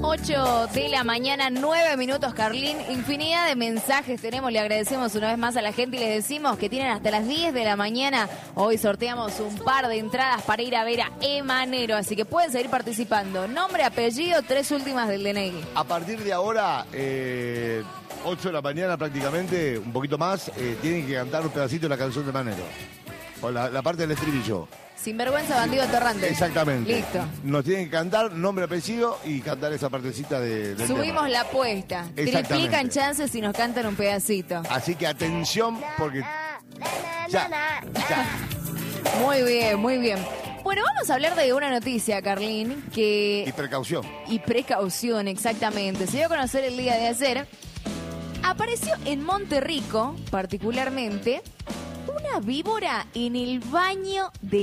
8 de la mañana, 9 minutos, Carlín. Infinidad de mensajes tenemos. Le agradecemos una vez más a la gente y les decimos que tienen hasta las 10 de la mañana. Hoy sorteamos un par de entradas para ir a ver a Emanero. Así que pueden seguir participando. Nombre, apellido, 3 últimas del DNI. A partir de ahora, 8 de la mañana prácticamente, un poquito más, tienen que cantar un pedacito de la canción de Emanero. O la parte del estribillo. Sinvergüenza, bandido, atorrante. Exactamente. Listo. Nos tienen que cantar nombre, apellido y cantar esa partecita del Subimos tema. la apuesta. Exactamente. Triplican chances si nos cantan un pedacito. Así que atención, porque ya. Muy bien, muy bien. Bueno, vamos a hablar de una noticia, Carlín, que... Y precaución. Y precaución, exactamente. Se dio a conocer el día de ayer. Apareció en Monterrico, particularmente, una víbora en el baño de